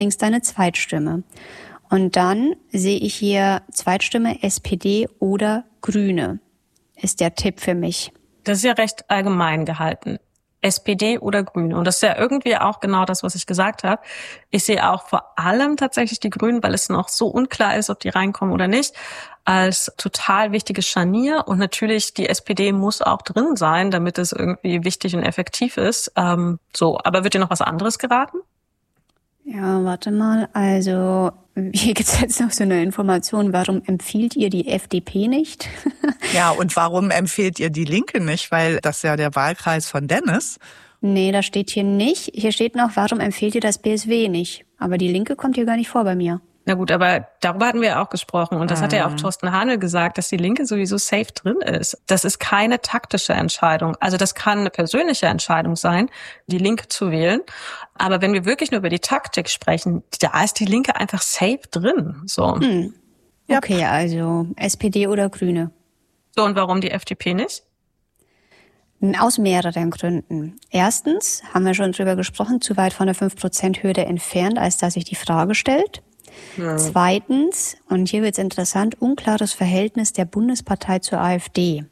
links deine Zweitstimme. Und dann sehe ich hier Zweitstimme SPD oder Grüne, ist der Tipp für mich. Das ist ja recht allgemein gehalten. SPD oder Grüne. Und das ist ja irgendwie auch genau das, was ich gesagt habe. Ich sehe auch vor allem tatsächlich die Grünen, weil es noch so unklar ist, ob die reinkommen oder nicht, als total wichtiges Scharnier. Und natürlich, die SPD muss auch drin sein, damit es irgendwie wichtig und effektiv ist. Aber wird dir noch was anderes geraten? Ja, warte mal. Also hier gibt's jetzt noch so eine Information. Warum empfiehlt ihr die FDP nicht? Ja, und warum empfiehlt ihr die Linke nicht? Weil das ist ja der Wahlkreis von Dennis. Nee, das steht hier nicht. Hier steht noch, warum empfiehlt ihr das BSW nicht? Aber die Linke kommt hier gar nicht vor bei mir. Na gut, aber darüber hatten wir ja auch gesprochen. Und das hat ja auch Thorsten Hanel gesagt, dass die Linke sowieso safe drin ist. Das ist keine taktische Entscheidung. Also das kann eine persönliche Entscheidung sein, die Linke zu wählen. Aber wenn wir wirklich nur über die Taktik sprechen, da ist die Linke einfach safe drin. So. Okay, also SPD oder Grüne. So, und warum die FDP nicht? Aus mehreren Gründen. Erstens, haben wir schon drüber gesprochen, zu weit von der 5%-Hürde entfernt, als dass sich die Frage stellt. Ja. Zweitens, und hier wird's interessant, unklares Verhältnis der Bundespartei zur AfD.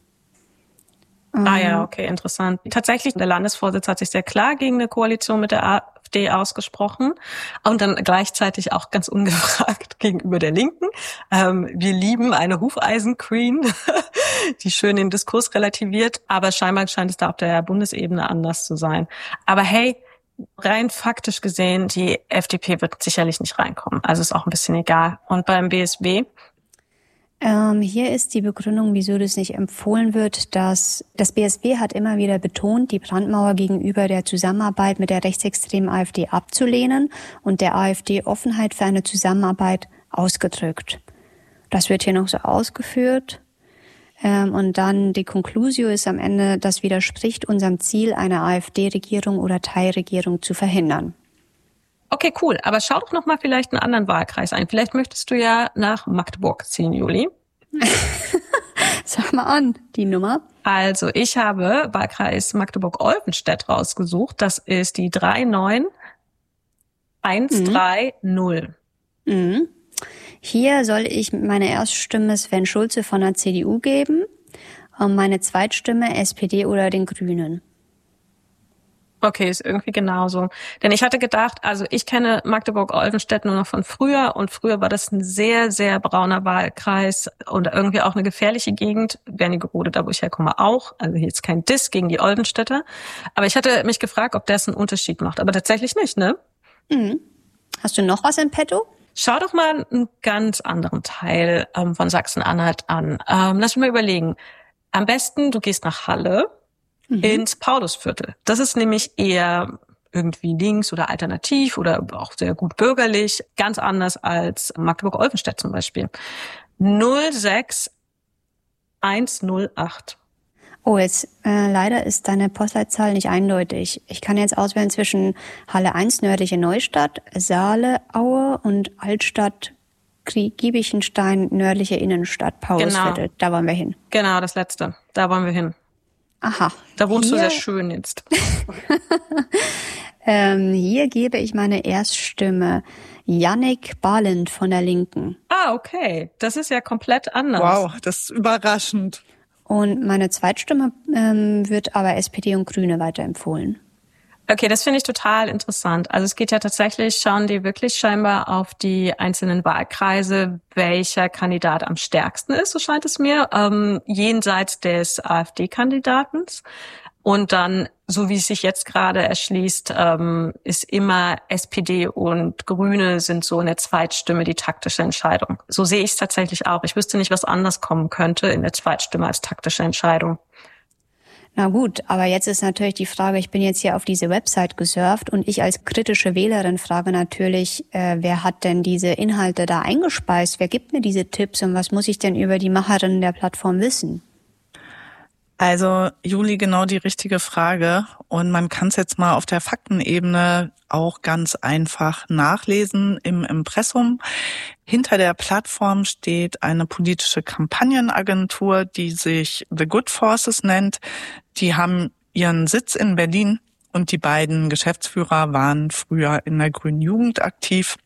Ja, okay, interessant. Tatsächlich, der Landesvorsitz hat sich sehr klar gegen eine Koalition mit der AfD ausgesprochen und dann gleichzeitig auch ganz ungefragt gegenüber der Linken. Wir lieben eine Hufeisen-Queen, die schön den Diskurs relativiert, aber scheinbar scheint es da auf der Bundesebene anders zu sein. Aber hey, rein faktisch gesehen, die FDP wird sicherlich nicht reinkommen. Also ist auch ein bisschen egal. Und beim BSW? Hier ist die Begründung, wieso das nicht empfohlen wird, dass das BSW hat immer wieder betont, die Brandmauer gegenüber der Zusammenarbeit mit der rechtsextremen AfD abzulehnen und der AfD Offenheit für eine Zusammenarbeit ausgedrückt. Das wird hier noch so ausgeführt. Und dann die Conclusio ist am Ende, das widerspricht unserem Ziel, eine AfD-Regierung oder Teilregierung zu verhindern. Okay, cool. Aber schau doch noch mal vielleicht einen anderen Wahlkreis ein. Vielleicht möchtest du ja nach Magdeburg ziehen, Juli. Sag mal an, die Nummer. Also ich habe Wahlkreis Magdeburg-Olvenstedt rausgesucht. Das ist die 39130. Hier soll ich meine Erststimme Sven Schulze von der CDU geben und meine Zweitstimme SPD oder den Grünen. Okay, ist irgendwie genauso. Denn ich hatte gedacht, also ich kenne Magdeburg-Olvenstedt nur noch von früher und früher war das ein sehr, sehr brauner Wahlkreis und irgendwie auch eine gefährliche Gegend. Wernigerode, da wo ich herkomme, auch. Also hier ist kein Diss gegen die Olvenstädter. Aber ich hatte mich gefragt, ob das einen Unterschied macht. Aber tatsächlich nicht, ne? Hast du noch was in petto? Schau doch mal einen ganz anderen Teil von Sachsen-Anhalt an. Lass mich mal überlegen. Am besten, du gehst nach Halle. Ins Paulusviertel. Das ist nämlich eher irgendwie links oder alternativ oder auch sehr gut bürgerlich. Ganz anders als Magdeburg-Olvenstedt zum Beispiel. 06108. Oh, jetzt leider ist deine Postleitzahl nicht eindeutig. Ich kann jetzt auswählen zwischen Halle 1, nördliche Neustadt, Saale, Aue und Altstadt, Giebichenstein, nördliche Innenstadt, Paulusviertel. Genau. Da wollen wir hin. Genau, das letzte. Da wollen wir hin. Aha. Da wohnst du sehr schön jetzt. Hier gebe ich meine Erststimme Jannik Balint von der Linken. Ah, okay. Das ist ja komplett anders. Wow, das ist überraschend. Und meine Zweitstimme wird aber SPD und Grüne weiterempfohlen. Okay, das finde ich total interessant. Also es geht ja tatsächlich, schauen die wirklich scheinbar auf die einzelnen Wahlkreise, welcher Kandidat am stärksten ist, so scheint es mir, jenseits des AfD-Kandidaten. Und dann, so wie es sich jetzt gerade erschließt, ist immer SPD und Grüne sind so in der Zweitstimme die taktische Entscheidung. So sehe ich es tatsächlich auch. Ich wüsste nicht, was anders kommen könnte in der Zweitstimme als taktische Entscheidung. Na gut, aber jetzt ist natürlich die Frage, ich bin jetzt hier auf diese Website gesurft und ich als kritische Wählerin frage natürlich, wer hat denn diese Inhalte da eingespeist? Wer gibt mir diese Tipps und was muss ich denn über die Macherinnen der Plattform wissen? Also, Juli, genau die richtige Frage. Und man kann es jetzt mal auf der Faktenebene auch ganz einfach nachlesen im Impressum. Hinter der Plattform steht eine politische Kampagnenagentur, die sich The Good Forces nennt. Die haben ihren Sitz in Berlin und die beiden Geschäftsführer waren früher in der Grünen Jugend aktiv.